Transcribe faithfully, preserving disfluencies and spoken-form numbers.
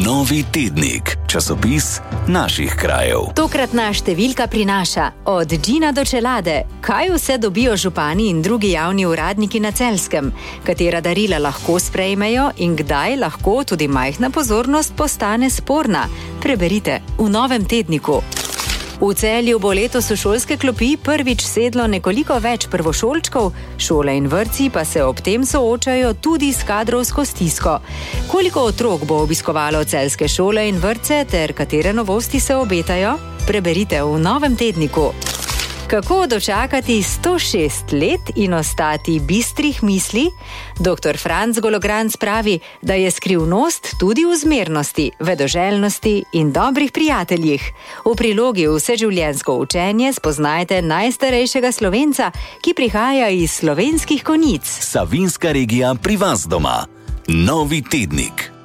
Novi tednik, časopis naših krajev. Tokratna številka prinaša od džina do čelade, kaj vse dobijo župani in drugi javni uradniki na Celjskem, katera darila lahko sprejmejo in kdaj lahko tudi majhna pozornost postane sporna. Preberite v novem tedniku. V Celju bo letos v šolske klopi prvič sedlo nekoliko več prvošolčkov, šole in vrtci pa se ob tem soočajo tudi s kadrovsko stisko. Koliko otrok bo obiskovalo celjske šole in vrtce ter katere novosti se obetajo? Preberite v novem tedniku. Kako dočakati sto šest let in ostati bistrih misli? doktor Franc Gologranc pravi, da je skrivnost tudi v zmernosti, vedoželjnosti in dobrih prijateljih. V prilogi Vseživljenjsko učenje spoznajte najstarejšega Slovenca, ki prihaja iz slovenskih Konjic. Savinjska regija pri vas doma. Novi tednik.